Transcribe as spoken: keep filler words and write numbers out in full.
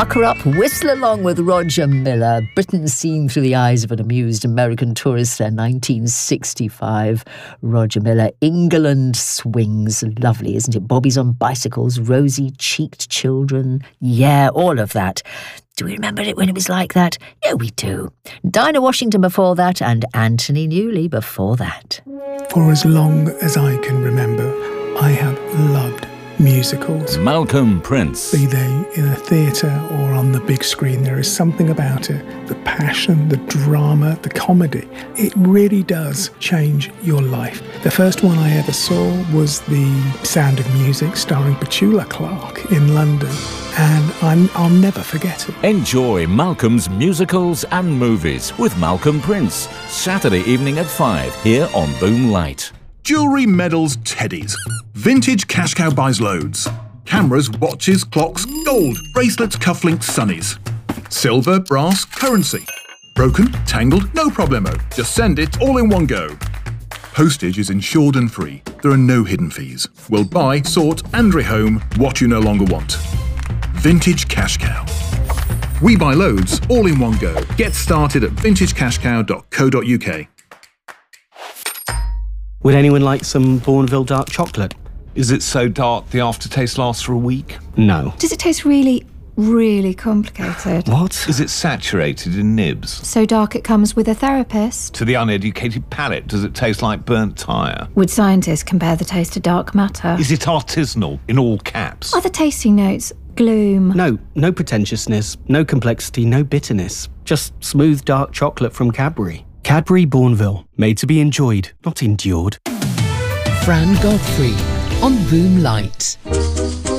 Pucker up, whistle along with Roger Miller. Britain seen through the eyes of an amused American tourist there, nineteen sixty-five. Roger Miller, England swings. Lovely, isn't it? Bobbies on bicycles, rosy-cheeked children. Yeah, all of that. Do we remember it when it was like that? Yeah, we do. Dinah Washington before that, and Anthony Newley before that. For as long as I can remember, I have loved musicals. Malcolm Prince. Be they in a theatre or on the big screen, there is something about it. The passion, the drama, the comedy. It really does change your life. The first one I ever saw was The Sound of Music, starring Petula Clark in London. And I'm, I'll never forget it. Enjoy Malcolm's musicals and movies with Malcolm Prince. Saturday evening at five here on Boom Light. Jewellery, medals, teddies. Vintage Cash Cow buys loads. Cameras, watches, clocks, gold, bracelets, cufflinks, sunnies. Silver, brass, currency. Broken, tangled, no problemo. Just send it all in one go. Postage is insured and free. There are no hidden fees. We'll buy, sort and rehome what you no longer want. Vintage Cash Cow. We buy loads all in one go. Get started at vintage cash cow dot co dot uk. Would anyone like some Bourneville dark chocolate? Is it so dark the aftertaste lasts for a week? No. Does it taste really, really complicated? What? Is it saturated in nibs? So dark it comes with a therapist? To the uneducated palate, does it taste like burnt tyre? Would scientists compare the taste to dark matter? Is it artisanal, in all caps? Are the tasting notes gloom? No, no pretentiousness, no complexity, no bitterness. Just smooth dark chocolate from Cadbury. Cadbury Bourneville, made to be enjoyed, not endured. Fran Godfrey on Boom Light.